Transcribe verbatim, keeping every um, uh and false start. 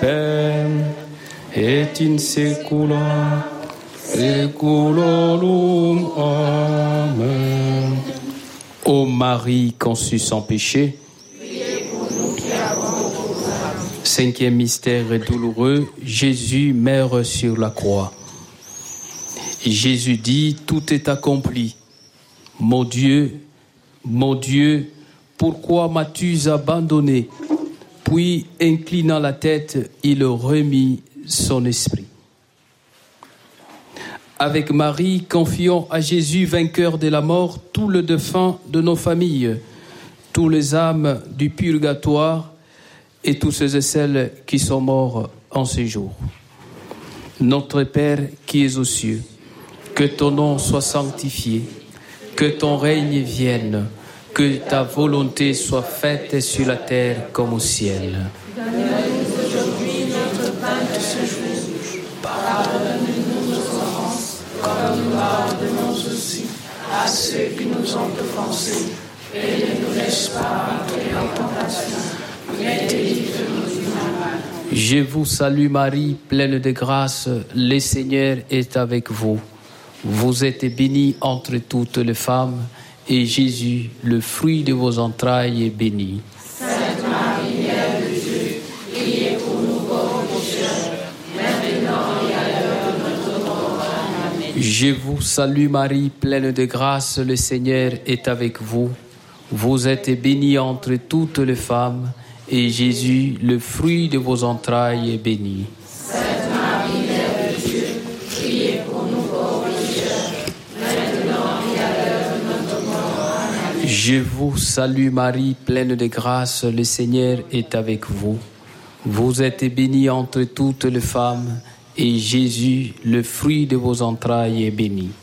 spem et in saecula saeculorum. Amen. Ô Marie conçue sans péché, cinquième mystère douloureux, Jésus meurt sur la croix. Jésus dit, tout est accompli. Mon Dieu, mon Dieu, pourquoi m'as-tu abandonné? Puis, inclinant la tête, il remit son esprit. Avec Marie, confions à Jésus, vainqueur de la mort, tout le défunt de nos familles, tous les âmes du purgatoire et tous ceux et celles qui sont morts en ce jour. Notre Père qui es aux cieux, que ton nom soit sanctifié, que ton règne vienne, que ta volonté soit faite sur la terre comme au ciel. Donne-nous aujourd'hui notre pain de ce jour. Pardonne-nous nos offenses, comme nous pardonnons aussi à ceux qui nous ont offensés. Et ne nous laisse pas entrer en tentation, mais délivre-nous du mal. Je vous salue Marie, pleine de grâce, le Seigneur est avec vous. Vous êtes bénie entre toutes les femmes, et Jésus, le fruit de vos entrailles, est béni. Sainte Marie, Mère de Dieu, priez pour nous pauvres pécheurs, maintenant et à l'heure de notre mort. Amen. Je vous salue Marie, pleine de grâce, le Seigneur est avec vous. Vous êtes bénie entre toutes les femmes, et Jésus, le fruit de vos entrailles, est béni. Sainte Marie, Mère de Dieu, priez pour nous pauvres pécheurs, maintenant et à l'heure de notre mort. Amen. Je vous salue Marie, pleine de grâce, le Seigneur est avec vous. Vous êtes bénie entre toutes les femmes, et Jésus, le fruit de vos entrailles, est béni.